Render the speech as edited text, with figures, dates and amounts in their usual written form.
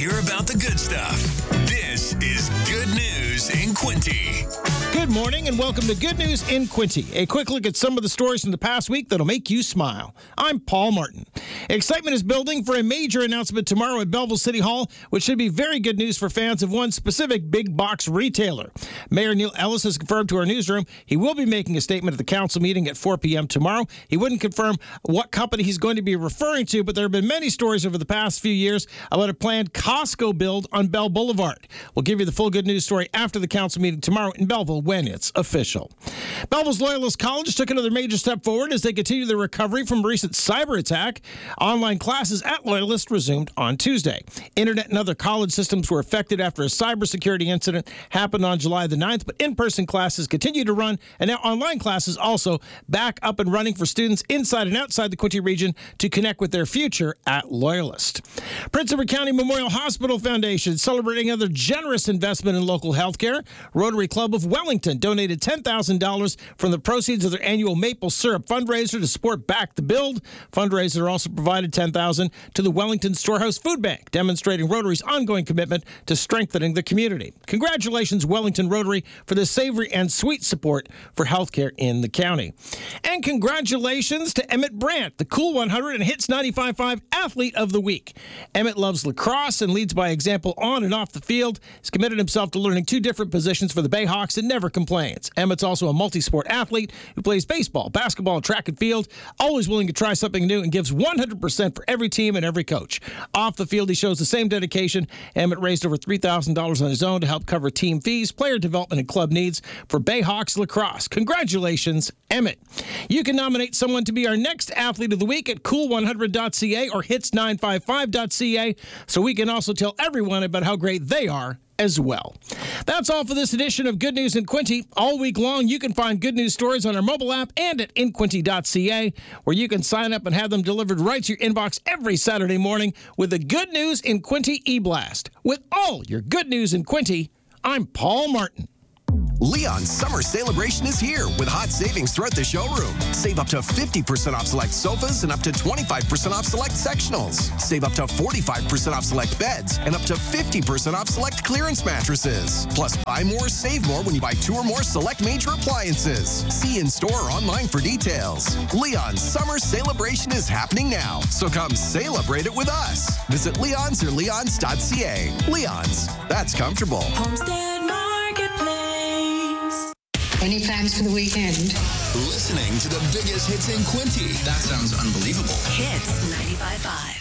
hear about the good stuff. This is Good News in Quinty. Good morning and welcome to Good News in Quinty. A quick look at some of the stories from the past week that'll make you smile. I'm Paul Martin. Excitement is building for a major announcement tomorrow at Belleville City Hall, which should be very good news for fans of one specific big box retailer. Mayor Neil Ellis has confirmed to our newsroom he will be making a statement at the council meeting at 4 p.m. tomorrow. He wouldn't confirm what company he's going to be referring to, but there have been many stories over the past few years about a planned Costco build on Bell Boulevard. We'll give you the full good news story after the council meeting tomorrow in Belleville when it's official. Belleville's Loyalist College took another major step forward as they continue their recovery from a recent cyber attack. Online classes at Loyalist resumed on Tuesday. Internet and other college systems were affected after a cybersecurity incident happened on July the 9th, but in-person classes continue to run, and now online classes also back up and running for students inside and outside the Quinty region to connect with their future at Loyalist. Prince Edward County Memorial Hospital Foundation celebrating another generous investment in local health care. Rotary Club of Wellington donated $10,000 from the proceeds of their annual maple syrup fundraiser to support Back the Build. Fundraiser also provided $10,000 to the Wellington Storehouse Food Bank, demonstrating Rotary's ongoing commitment to strengthening the community. Congratulations, Wellington Rotary, for this savory and sweet support for healthcare in the county. And congratulations to Emmett Brandt, the Cool 100 and Hits 95.5 Athlete of the Week. Emmett loves lacrosse and leads by example on and off the field. He's committed himself to learning two different positions for the Bayhawks and never complains. Emmett's also a multi-sport athlete who plays baseball, basketball, and track and field, always willing to try something new and gives 100% for every team and every coach. Off the field, he shows the same dedication. Emmett raised over $3,000 on his own to help cover team fees, player development, and club needs for Bayhawks lacrosse. Congratulations, Emmett. You can nominate someone to be our next Athlete of the Week at cool100.ca or hits955.ca so we can also tell everyone about how great they are as well. That's all for this edition of Good News in Quinty. All week long, you can find good news stories on our mobile app and at inquinty.ca, where you can sign up and have them delivered right to your inbox every Saturday morning with the Good News in Quinty e-blast. With all your good news in Quinty, I'm Paul Martin. Leon's summer celebration is here with hot savings throughout the showroom. Save up to 50% off select sofas and up to 25% off select sectionals. Save up to 45% off select beds and up to 50% off select clearance mattresses. Plus, buy more, save more when you buy two or more select major appliances. See in store or online for details. Leon's summer celebration is happening now, so come celebrate it with us. Visit Leon's or leons.ca. Leon's, that's comfortable. Homestead Marketplace. Any plans for the weekend? Listening to the biggest hits in Quinty. That sounds unbelievable. Hits 95.5.